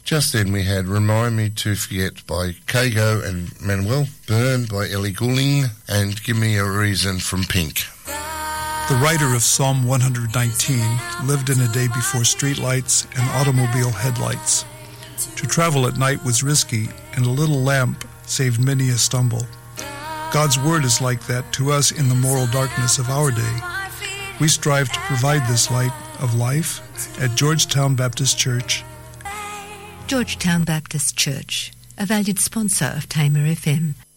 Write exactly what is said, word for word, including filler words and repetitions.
Just then we had Remind Me to Forget by Kago and Manuel, Burn by Ellie Goulding, and Give Me a Reason from Pink. The writer of Psalm one nineteen lived in a day before streetlights and automobile headlights. To travel at night was risky, and a little lamp saved many a stumble. God's word is like that to us in the moral darkness of our day. We strive to provide this light of life at Georgetown Baptist Church. Georgetown Baptist Church, a valued sponsor of Tamer F M.